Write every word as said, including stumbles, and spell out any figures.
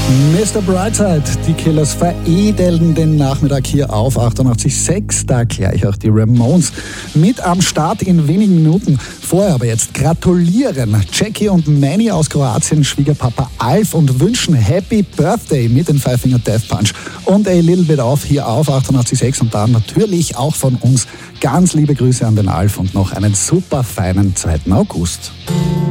Mister Brightside, die Killers veredeln den Nachmittag hier auf achtundachtzig Komma sechs. Da gleich auch die Ramones mit am Start in wenigen Minuten. Vorher aber jetzt gratulieren Jackie und Manny aus Kroatien, Schwiegerpapa Alf, und wünschen Happy Birthday mit den Five Finger Death Punch und A Little Bit Off hier auf achtundachtzig Komma sechs. Und dann natürlich auch von uns ganz liebe Grüße an den Alf und noch einen super feinen zweiten August.